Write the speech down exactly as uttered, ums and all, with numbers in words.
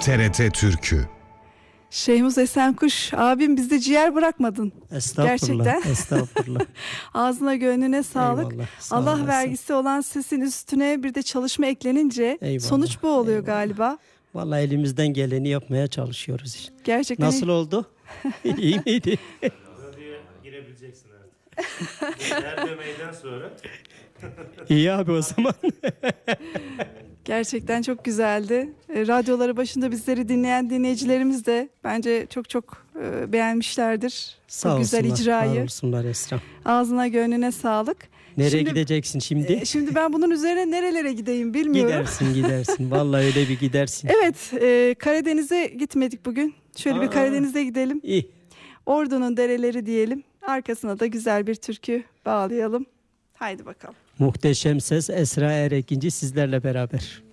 T R T Türkü. Şeyhmuz Esenkuş abim, bizde ciğer bırakmadın. Estağfurullah. Gerçekten. Estağfurullah. Ağzına gönlüne sağlık. Eyvallah, sağ Allah olasın. vergisi olan sesin üstüne bir de çalışma eklenince Eyvallah, sonuç bu oluyor eyvallah. galiba. Vallahi elimizden geleni yapmaya çalışıyoruz işte. Gerçekten. Nasıl oldu? İyi miydi? Radyoya girebileceksin artık. Her demeyden sonra. İyi abi o zaman. Gerçekten çok güzeldi. E, radyoları başında bizleri dinleyen dinleyicilerimiz de bence çok çok e, beğenmişlerdir. Sağ Bu güzel olsunlar, icrayı. var olsunlar Esra. Ağzına gönlüne sağlık. Nereye Şimdi- gideceksin şimdi? E, Şimdi ben bunun üzerine nerelere gideyim bilmiyorum. Gidersin gidersin. Vallahi öyle bir gidersin. Evet, e, Karadeniz'e gitmedik bugün. Şöyle bir Aa. Karadeniz'e gidelim. İyi. Ordu'nun dereleri diyelim. Arkasına da güzel bir türkü bağlayalım. Haydi bakalım. Muhteşem ses Esra Erekinci sizlerle beraber.